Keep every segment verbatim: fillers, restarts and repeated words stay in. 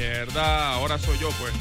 mierda, ahora soy yo, pues.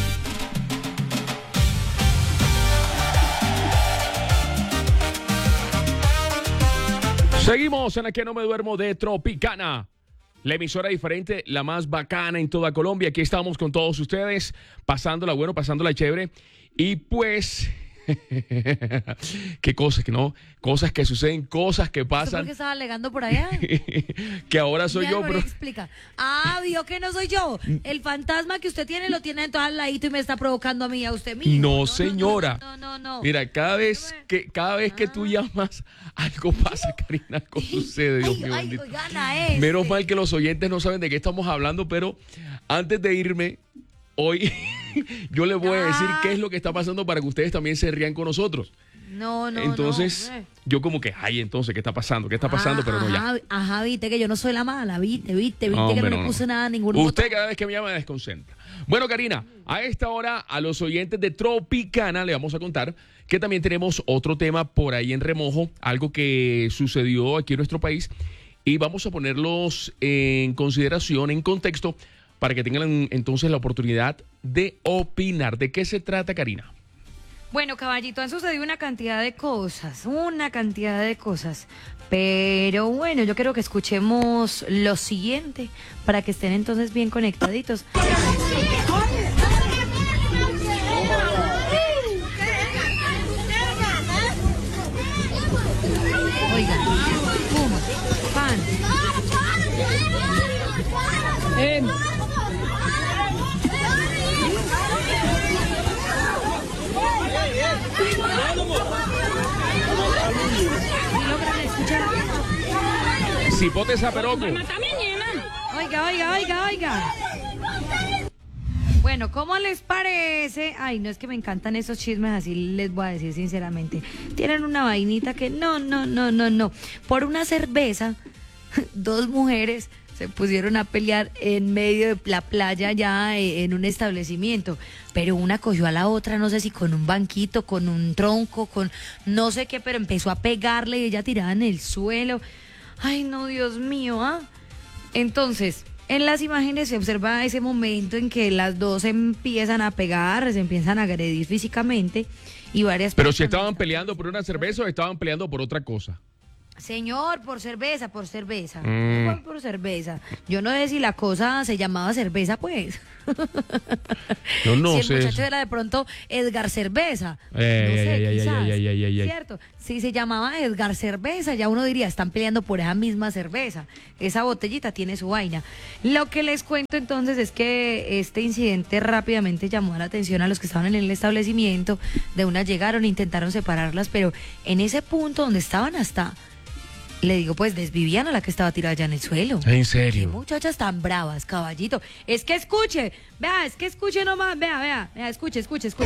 Seguimos en Aquí No Me Duermo de Tropicana, la emisora diferente, la más bacana en toda Colombia. Aquí estamos con todos ustedes, pasándola bueno, pasándola chévere. Y pues, qué cosas que no, cosas que suceden, cosas que pasan. ¿Por qué estaba alegando por allá? Que ahora soy Mira, yo, pero... explica. Ah, vio que no soy yo. El fantasma que usted tiene lo tiene en todo al ladito y me está provocando a mí, a usted mismo. No, no señora. No, no, no, no. Mira, cada vez que cada vez que tú llamas, algo pasa, Karina, algo sucede, Dios Ay, mío. ay, bendito. oigan a este. Menos mal que los oyentes no saben de qué estamos hablando, pero antes de irme, hoy yo les voy a decir qué es lo que está pasando para que ustedes también se rían con nosotros. No, no, Entonces, no. yo como que, ay, entonces, ¿qué está pasando? ¿Qué está pasando? Ah, Pero no, ya. ajá, ajá, viste que yo no soy la mala, viste, viste, viste No, que hombre, no no, le no. puse nada a ningún Usted botón. cada vez que me llama me desconcentra. Bueno, Karina, a esta hora a los oyentes de Tropicana le vamos a contar que también tenemos otro tema por ahí en remojo, algo que sucedió aquí en nuestro país y vamos a ponerlos en consideración, en contexto, para que tengan entonces la oportunidad de opinar. ¿De qué se trata, Karina? Bueno, caballito, han sucedido una cantidad de cosas, una cantidad de cosas. Pero bueno, yo quiero que escuchemos lo siguiente para que estén entonces bien conectaditos. Oigan, puma, pan. Eh, ¿Sí logran escuchar? Cipote Zaperoco. Oiga, oiga, oiga, oiga. Bueno, ¿cómo les parece? Ay, no es que me encantan esos chismes, así les voy a decir sinceramente. Tienen una vainita que no, no, no, no, no. Por una cerveza, dos mujeres se pusieron a pelear en medio de la playa ya en un establecimiento, pero una cogió a la otra, no sé si con un banquito, con un tronco, con no sé qué, pero empezó a pegarle y ella tirada en el suelo. Ay, no, Dios mío, ¿ah? Entonces, en las imágenes se observa ese momento en que las dos empiezan a pegar, se empiezan a agredir físicamente y varias Pero si personas estaban están- peleando por una cerveza o estaban peleando por otra cosa. Señor, por cerveza, por cerveza. Mm. ¿Cuál por cerveza? Yo no sé si la cosa se llamaba cerveza, pues. Yo no si sé el muchacho eso. era de pronto Edgar Cerveza. Eh, no ay, sé, ay, ay, quizás. ay, ay, ay, ay, ay. ¿Cierto? Si se llamaba Edgar Cerveza, ya uno diría, están peleando por esa misma cerveza. Esa botellita tiene su vaina. Lo que les cuento entonces es que este incidente rápidamente llamó la atención a los que estaban en el establecimiento. De una llegaron, intentaron separarlas, pero en ese punto donde estaban hasta... Le digo, pues desvivían a la que estaba tirada allá en el suelo. ¿En Qué serio? muchachas tan bravas, caballito. Es que escuche, vea, es que escuche nomás, vea, vea, vea, escuche, escuche, escuche.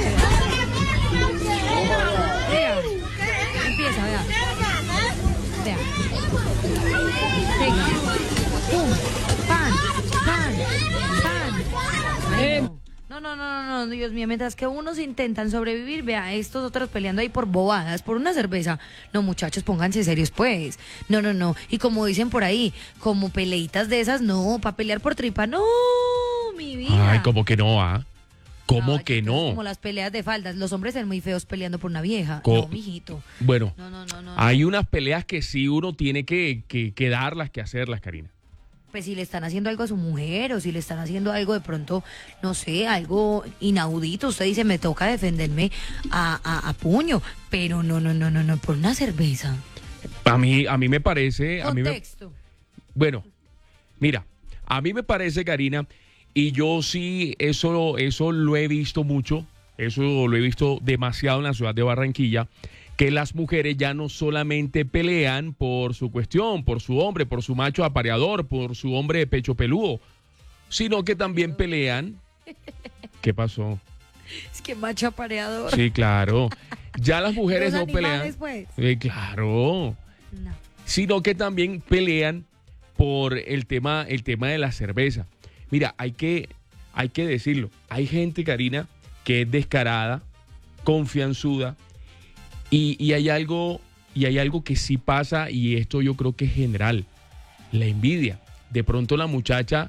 Vea, vea. Empieza, vea. Vea. Venga. Pum, pan, pan, pan. Ay, no. No, no, no, no, no, Dios mío, mientras que unos intentan sobrevivir, vea, estos otros peleando ahí por bobadas, por una cerveza. No, muchachos, pónganse serios, pues. No, no, no. Y como dicen por ahí, como peleitas de esas, no, para pelear por tripa, no, mi vida. Ay, ¿cómo que no, ah? ¿Cómo Ay, que entonces, no? Como las peleas de faldas. Los hombres son muy feos peleando por una vieja. Co- No, mijito. Bueno, No, no, no, no. hay unas peleas que sí uno tiene que, que, que darlas, que hacerlas, Karina. Pues si le están haciendo algo a su mujer o si le están haciendo algo de pronto, no sé, algo inaudito, usted dice, me toca defenderme a, a, a puño, pero no, no, no, no, no, por una cerveza. A mí, a mí me parece... A mí me, Contexto. bueno, mira, a mí me parece, Karina, y yo sí, eso, eso lo he visto mucho, eso lo he visto demasiado en la ciudad de Barranquilla, que las mujeres ya no solamente pelean por su cuestión, por su hombre, por su macho apareador, por su hombre de pecho peludo, sino que también pelean... ¿Qué pasó? Es que macho apareador. Sí, claro. Ya las mujeres Los no pelean. animales, pues. Eh, claro. No. Sino que también pelean por el tema, el tema de la cerveza. Mira, hay que, hay que decirlo. Hay gente, Karina, que es descarada, confianzuda, y, y hay algo, y hay algo que sí pasa, y esto yo creo que es general, la envidia. De pronto la muchacha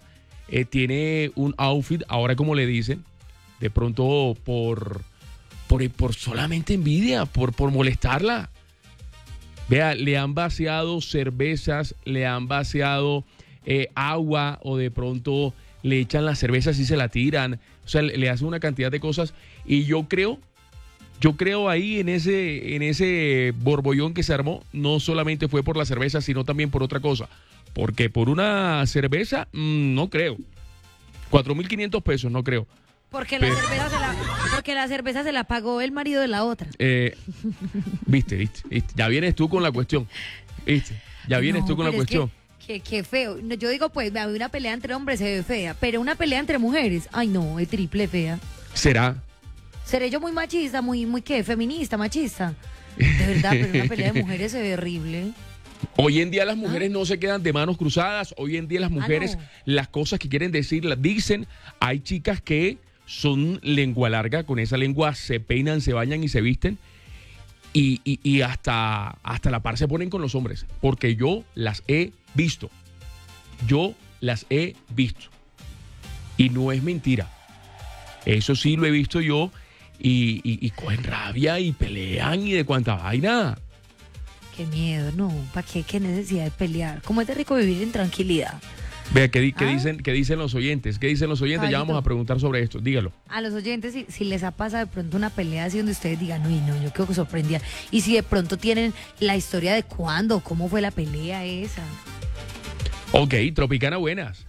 eh, tiene un outfit, ahora como le dicen, de pronto por, por, por solamente envidia, por, por molestarla. Vea, le han vaciado cervezas, le han vaciado eh, agua o de pronto le echan las cervezas y se la tiran. O sea, le, le hacen una cantidad de cosas y yo creo... Yo creo ahí en ese, en ese borbollón que se armó, no solamente fue por la cerveza, sino también por otra cosa. Porque por una cerveza, mmm, no creo. cuatro mil quinientos pesos, no creo. Porque la, cerveza se la, porque la cerveza se la pagó el marido de la otra. Eh, viste, viste, viste. Ya vienes tú con la cuestión. Viste, ya vienes No, tú con la pero es cuestión. que, que, que feo. No, yo digo, pues, una pelea entre hombres se ve fea, pero una pelea entre mujeres, ay no, es triple fea. ¿Será? ¿Seré yo muy machista, muy, muy qué, feminista, machista? De verdad, pero una pelea de mujeres se ve horrible. Hoy en día las mujeres ¿Ah? no se quedan de manos cruzadas. Hoy en día las mujeres, ah, no. las cosas que quieren decir, las dicen. Hay chicas que son lengua larga, con esa lengua se peinan, se bañan y se visten. Y, y, y hasta, hasta la par se ponen con los hombres. Porque yo las he visto. Yo las he visto. Y no es mentira. Eso sí lo he visto yo. Y, y, y cogen rabia y pelean y de cuánta vaina. Qué miedo, no, ¿para qué? ¿Qué necesidad de pelear? ¿Cómo es de rico vivir en tranquilidad? Vea, ¿qué, qué, ¿Ah? dicen, ¿qué dicen los oyentes? ¿Qué dicen los oyentes? Caballito. Ya vamos a preguntar sobre esto, dígalo. A los oyentes, si, si les ha pasado de pronto una pelea así donde ustedes digan, uy, no, yo creo que sorprendía. Y si de pronto tienen la historia de cuándo, cómo fue la pelea esa. Ok, Tropicana, buenas.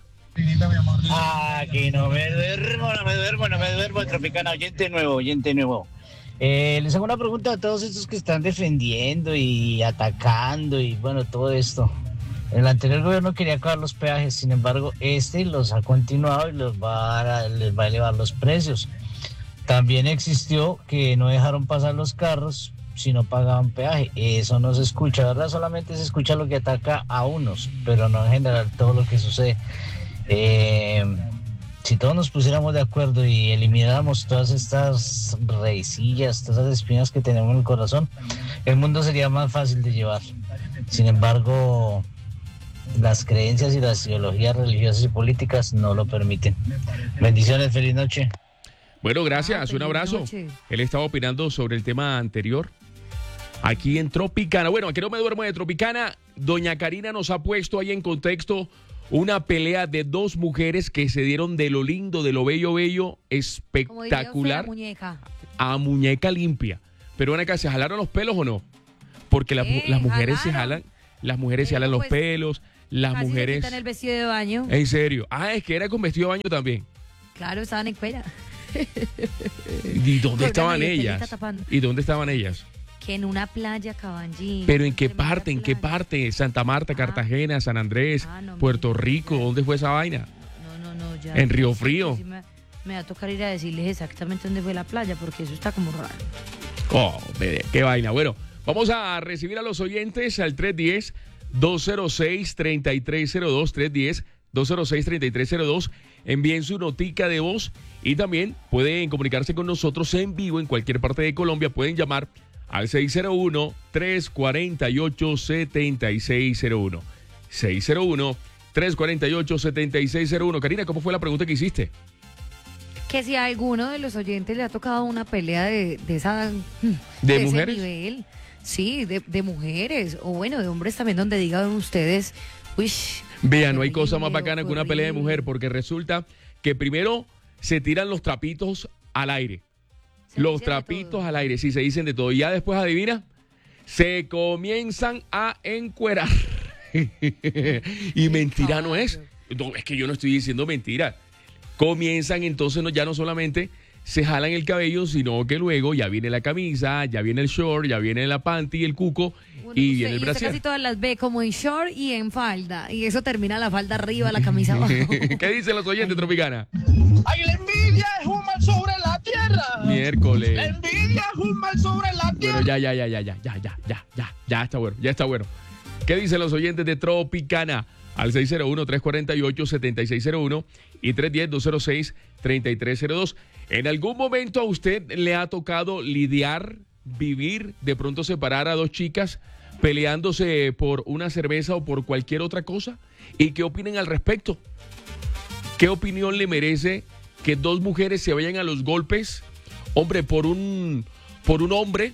Ah, que no me duermo, no me duermo, no me duermo. Tropicana, oyente nuevo, oyente nuevo. Eh, les hago una pregunta a todos estos que están defendiendo y atacando y bueno, todo esto. El anterior gobierno quería acabar los peajes, sin embargo, este los ha continuado y los va a, les va a elevar los precios. También existió que no dejaron pasar los carros si no pagaban peaje. Eso no se escucha, ¿verdad? Solamente se escucha lo que ataca a unos, pero no en general todo lo que sucede. Eh, si todos nos pusiéramos de acuerdo y elimináramos todas estas reicillas, todas esas espinas que tenemos en el corazón, el mundo sería más fácil de llevar. Sin embargo, las creencias y las ideologías religiosas y políticas no lo permiten. Bendiciones, feliz noche. Bueno, gracias, Ah, un abrazo. noche. Él estaba opinando sobre el tema anterior. Aquí en Tropicana. Bueno, aquí no me duermo de Tropicana. Doña Karina nos ha puesto ahí en contexto una pelea de dos mujeres que se dieron de lo lindo, de lo bello, bello, Como diría usted, espectacular, la muñeca. a muñeca limpia. Pero ven acá, ¿se jalaron los pelos o no? Porque las, mu- Sí, las mujeres se jalaron. jalan, las mujeres se Pero, jalan los pues, pelos, las Casi se mujeres... quitan el vestido de baño. En serio. Ah, es que era con vestido de baño también. Claro, estaban en cuera. ¿Y dónde Con estaban una medio ellas? telita tapando. ¿Y dónde estaban ellas? Que en una playa, Caballín. ¿Pero en qué Tremenda parte? ¿En qué playa. parte? ¿Santa Marta, Ah. Cartagena, San Andrés, Ah, no, Puerto mira, Rico? ya. ¿Dónde fue esa vaina? No, no, no, ya. En Río Sí, Frío. sí, me, me va a tocar ir a decirles exactamente dónde fue la playa, porque eso está como raro. Oh, ve, qué vaina. Bueno, vamos a recibir a los oyentes al tres uno cero, dos cero seis, tres tres cero dos, tres uno cero, dos cero seis, tres tres cero dos. Envíen su notica de voz y también pueden comunicarse con nosotros en vivo en cualquier parte de Colombia. Pueden llamar al seis cero uno, tres cuatro ocho, siete seis cero uno. seis cero uno, tres cuatro ocho, siete seis cero uno. Karina, ¿cómo fue la pregunta que hiciste? Que si a alguno de los oyentes le ha tocado una pelea de, de esa... ¿De ese mujeres? nivel, sí, de, de mujeres, o bueno, de hombres también, donde digan ustedes, uy... Vean, no qué hay cosa más horrible, bacana que qué una pelea de horrible. mujer, porque resulta que primero se tiran los trapitos al aire. Se Los dicen de trapitos todo. al aire, sí, se dicen de todo. Y ya después, adivina, se comienzan a encuerar. Y mentira no es. No, es que yo no estoy diciendo mentira. Comienzan entonces, no, ya no solamente se jalan el cabello, sino que luego ya viene la camisa, ya viene el short, ya viene la panty, el cuco Uno- y usted- viene el usted brasier. casi todas las ve como en short y en falda, y eso termina la falda arriba, la camisa abajo. ¿Qué dicen los oyentes, Tropicana? Ay, la envidia es un mal sobre la tierra. La Miércoles. envidia es un mal sobre la tierra. Bueno, ya, ya, ya, ya, ya, ya, ya, ya, ya, ya está bueno, ya está bueno. ¿Qué dicen los oyentes de Tropicana? Al seis cero uno, tres cuatro ocho, siete seis cero uno y tres uno cero, dos cero seis, tres tres cero dos. ¿En algún momento a usted le ha tocado lidiar, vivir, de pronto separar a dos chicas peleándose por una cerveza o por cualquier otra cosa? ¿Y qué opinen al respecto? ¿qué opinión le merece que dos mujeres se vayan a los golpes, hombre, por un, por un hombre,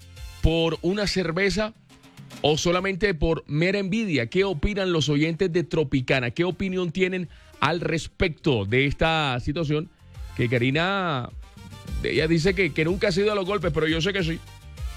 por una cerveza o solamente por mera envidia? ¿Qué opinan los oyentes de Tropicana? ¿Qué opinión tienen al respecto de esta situación? Que Karina, ella dice que, que nunca ha sido a los golpes, pero yo sé que sí.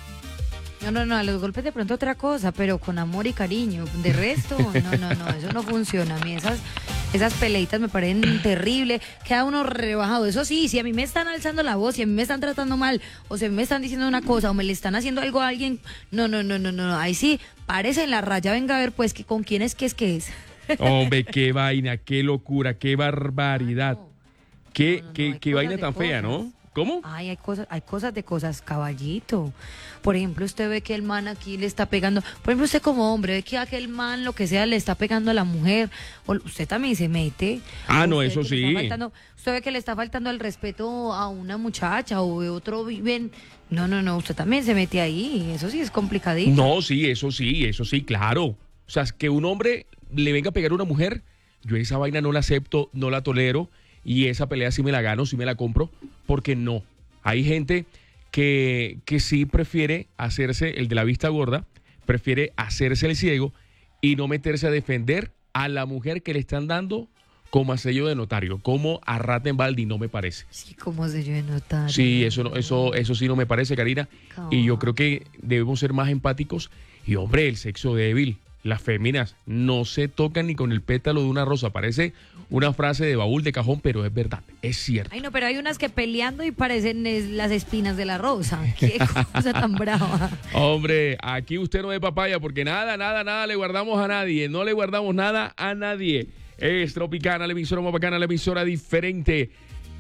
No, no, no, a los golpes de pronto otra cosa, pero con amor y cariño. De resto, no, no, no, eso no funciona. A mí esas, esas peleitas me parecen terribles. Queda uno rebajado. Eso sí, si a mí me están alzando la voz, si a mí me están tratando mal, o si me están diciendo una cosa, o me le están haciendo algo a alguien, no, no, no, no, no, ahí sí, párese en la raya, venga a ver pues que con quién es que es que es. Hombre, qué vaina, qué locura, qué barbaridad. Qué, No, no, no, qué, hay qué cosas vaina de tan fea, cosas. ¿no? ¿Cómo? Ay, hay cosas, hay cosas de cosas, caballito. Por ejemplo, usted ve que el man aquí le está pegando. Por ejemplo, usted como hombre ve que aquel man, lo que sea, le está pegando a la mujer. O usted también se mete. Ah, O no, usted eso ve que le está sí. faltando- usted ve que le está faltando el respeto a una muchacha o de otro bien. No, no, no, usted también se mete ahí. Eso sí es complicadito. No, sí, eso sí, eso sí, claro. O sea, que un hombre le venga a pegar a una mujer, yo esa vaina no la acepto, no la tolero. Y esa pelea sí me la gano, sí me la compro, porque no. Hay gente que, que sí prefiere hacerse el de la vista gorda, prefiere hacerse el ciego y no meterse a defender a la mujer que le están dando como a sello de notario, como a rata en balde, y no me parece. Sí, como se yo de notar. Sí, eso, no, eso, eso sí no me parece, Karina. Y yo creo que debemos ser más empáticos. Y hombre, el sexo débil, las féminas, no se tocan ni con el pétalo de una rosa. Parece una frase de baúl de cajón, pero es verdad, es cierto. Ay, no, pero hay unas que peleando y parecen es, las espinas de la rosa. Qué cosa tan brava. Hombre, aquí usted no ve papaya porque nada, nada, nada le guardamos a nadie. No le guardamos nada a nadie. Es Tropicana, la emisora más bacana, la emisora diferente,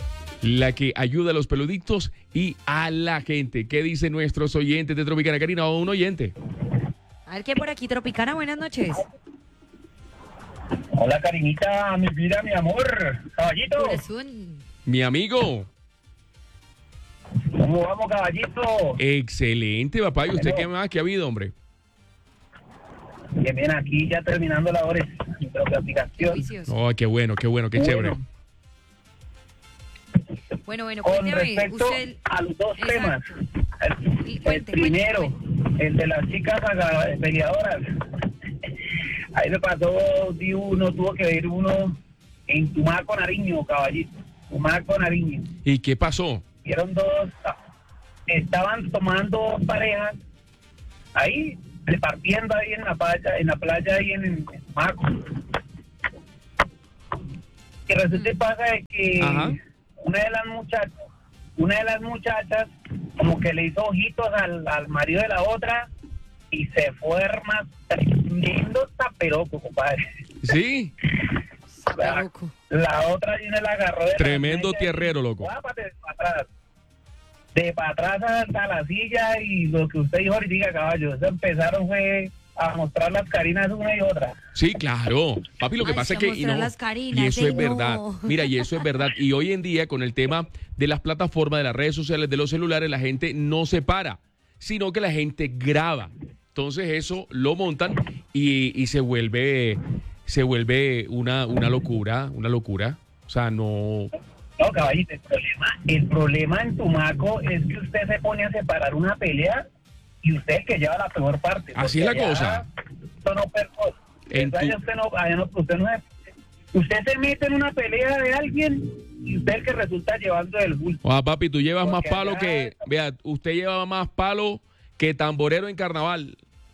la que ayuda a los peluditos y a la gente. ¿Qué dicen nuestros oyentes de Tropicana? Karina, un oyente. A ver, ¿qué por aquí? Tropicana, buenas noches. Hola, Karinita, mi vida, mi amor. Caballito, Corazón. Mi amigo. ¿cómo vamos, caballito? Excelente, papá. ¿Y usted qué más? ¿Qué ha habido, hombre? Bien, bien, aquí ya terminando labores de la aplicación. Juicioso. Oh, qué bueno, qué bueno, qué chévere. Bueno, Bueno, bueno, con cuénteme. respecto Usted... a los dos Exacto. temas. El, Y el cuente, primero, cuente, el de las chicas aga- peleadoras. Ahí me pasó, di uno, tuvo que ver uno en Tumaco, Nariño, caballito. Tumaco, Nariño. ¿Y qué pasó? Vieron dos, estaban tomando parejas ahí, repartiendo ahí en la playa, en la playa ahí en, en Tumaco. Y resulta y pasa de que Ajá. una de las muchachas, una de las muchachas, como que le hizo ojitos al, al marido de la otra y se fue más tremendo taperoco, compadre. ¿Sí? Está loco. La otra viene la agarró de la Tremendo silla y- tierrero, loco. Guápate de para atrás. De para atrás hasta la silla y lo que usted dijo ahorita, caballo. Eso empezaron fue a mostrar las carinas una y otra. Sí, claro. Papi, lo que Ay, pasa es sí, a que... y, mostrar no, las carinas, y eso sí, es verdad. no. Mira, y eso es verdad. Y hoy en día, con el tema de las plataformas, de las redes sociales, de los celulares, la gente no se para, sino que la gente graba. Entonces eso lo montan y, y se vuelve se vuelve una, una locura, una locura. O sea, no... No, caballito, el problema, el problema en Tumaco es que usted se pone a separar una pelea y usted es el que lleva la peor parte. Así porque es la allá cosa. Esto no perco- En allá tu- usted no, allá no- usted no se- usted se mete en una pelea de alguien y usted es el que resulta llevando el bulto. Ah, papi, tú llevas más Porque palo allá- que... Vea, usted lleva más palo que tamborero en carnaval.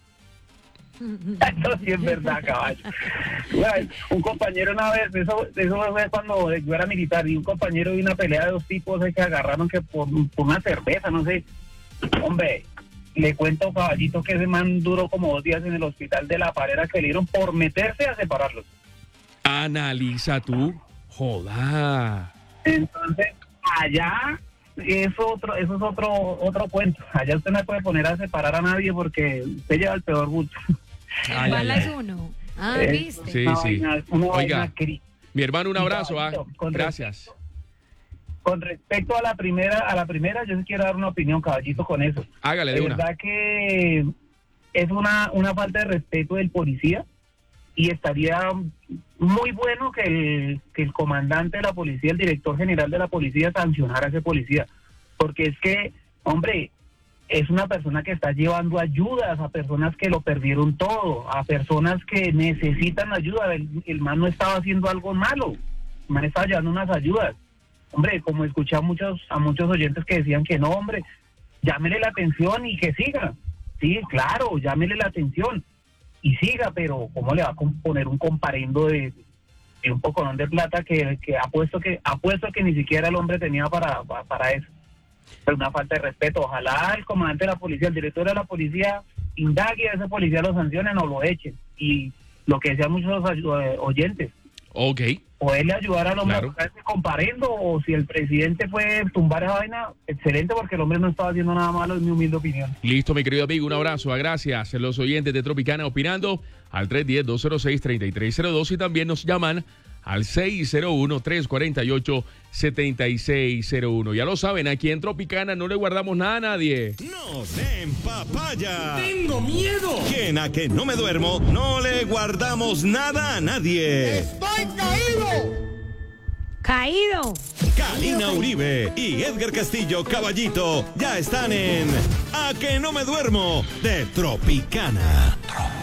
Eso sí es verdad, caballo. Bueno, un compañero una vez, eso, eso fue cuando yo era militar, y un compañero vi una pelea de dos tipos eh, que agarraron que por, por una cerveza, no sé. Hombre, le cuento, caballito, que ese man duró como dos días en el hospital de La Parera que le dieron por meterse a separarlos. Analiza tú. Joda. Entonces, allá es otro, eso es otro otro cuento. Allá usted no puede poner a separar a nadie porque usted lleva el peor bulto. En Ay, ay, bala ay. es uno. Ah, Eh, ¿viste? Sí, Una sí. vaina- una Oiga. vaina cri- Mi hermano, un Sí, abrazo. Ah. caballito, con Gracias. Con respecto a la primera, a la primera, yo sí quiero dar una opinión, caballito, con eso. Hágale de De una. verdad que es una, una falta de respeto del policía y estaría muy bueno que el, que el comandante de la policía, el director general de la policía, sancionara a ese policía, porque es que, hombre, es una persona que está llevando ayudas a personas que lo perdieron todo, a personas que necesitan ayuda. El, el man no estaba haciendo algo malo, el man estaba llevando unas ayudas. Hombre, como escuché a muchos, a muchos oyentes que decían que no, hombre, llámele la atención y que siga. Sí, claro, llámele la atención y siga, pero ¿cómo le va a poner un comparendo de, de un poconón de plata que, que apuesto que apuesto que ni siquiera el hombre tenía para, para, para eso? Es una falta de respeto. Ojalá el comandante de la policía, el director de la policía, indague a ese policía, lo sancionen o lo echen. Y lo que decían muchos eh, oyentes, Ok. poderle ayudar al hombre Claro. a ese comparendo, o si el presidente fue tumbar esa vaina, excelente, porque el hombre no estaba haciendo nada malo, es mi humilde opinión. Listo, mi querido amigo, un abrazo, gracias. Los oyentes de Tropicana opinando al tres uno cero, dos cero seis, tres tres cero dos y también nos llaman al seis cero uno, tres cuatro ocho, siete seis cero uno. Ya lo saben, aquí en Tropicana no le guardamos nada a nadie. No den papaya. Tengo miedo. Que en A Que No Me Duermo no le guardamos nada a nadie. ¡Estoy caído! Caído. Karina Uribe y Edgar Castillo Caballito ya están en A Que No Me Duermo de Tropicana.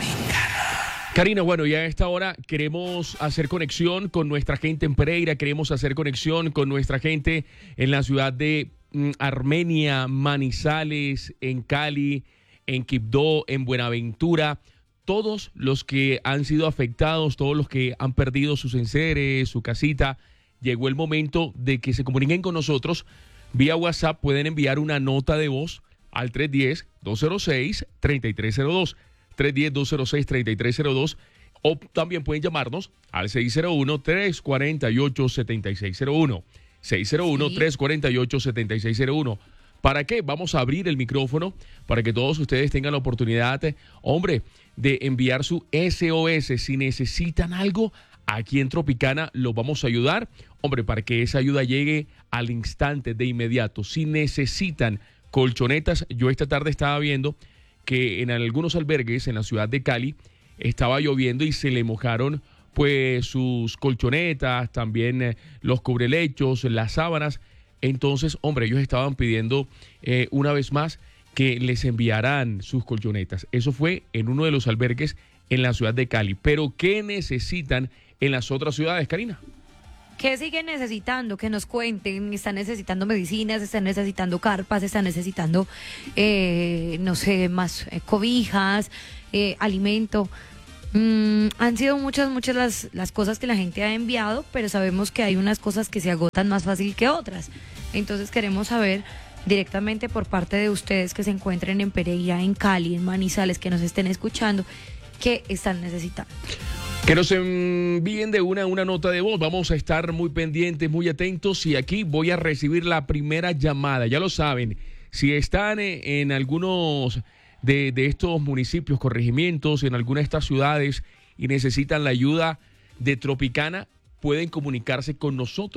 Karina, bueno, ya a esta hora queremos hacer conexión con nuestra gente en Pereira, queremos hacer conexión con nuestra gente en la ciudad de mm, Armenia, Manizales, en Cali, en Quibdó, en Buenaventura. Todos los que han sido afectados, todos los que han perdido sus enseres, su casita, llegó el momento de que se comuniquen con nosotros. Vía WhatsApp pueden enviar una nota de voz al tres uno cero, dos cero seis, tres tres cero dos. tres uno cero, dos cero seis, tres tres cero dos o también pueden llamarnos al seis cero uno, tres cuatro ocho, siete seis cero uno seis cero uno, tres cuatro ocho, siete seis cero uno. ¿Para qué? Vamos a abrir el micrófono para que todos ustedes tengan la oportunidad, hombre, de enviar su S O S. Si necesitan algo, aquí en Tropicana los vamos a ayudar, hombre, para que esa ayuda llegue al instante, de inmediato. Si necesitan colchonetas, yo esta tarde estaba viendo que en algunos albergues en la ciudad de Cali estaba lloviendo y se le mojaron pues sus colchonetas, también eh, los cubrelechos, las sábanas. Entonces, hombre, ellos estaban pidiendo eh, una vez más que les enviaran sus colchonetas. Eso fue en uno de los albergues en la ciudad de Cali. Pero, ¿qué necesitan en las otras ciudades, Karina? ¿Qué siguen necesitando? Que nos cuenten. Están necesitando medicinas, están necesitando carpas, están necesitando, eh, no sé, más eh, cobijas, eh, alimento. Mm, han sido muchas, muchas las, las cosas que la gente ha enviado, pero sabemos que hay unas cosas que se agotan más fácil que otras. Entonces queremos saber directamente por parte de ustedes que se encuentren en Pereira, en Cali, en Manizales, que nos estén escuchando, qué están necesitando. Que nos envíen de una una nota de voz. Vamos a estar muy pendientes, muy atentos. Y aquí voy a recibir la primera llamada. Ya lo saben, si están en algunos de, de estos municipios, corregimientos, en alguna de estas ciudades y necesitan la ayuda de Tropicana, pueden comunicarse con nosotros.